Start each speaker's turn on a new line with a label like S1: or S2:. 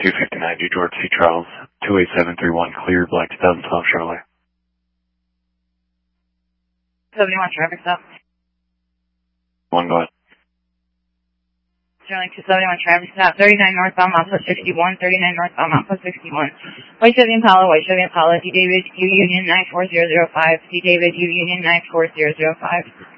S1: 259 due George C. Charles, 28731 clear, Black 2012 Chevrolet.
S2: 71 traffic stop.
S1: One, go ahead.
S2: Sterling 271 traffic stop, 39 northbound Mount Plus 61, 39 northbound Mount Plus 61. White Chevy Impala, D David, U Union 94005, D David, U Union 94005.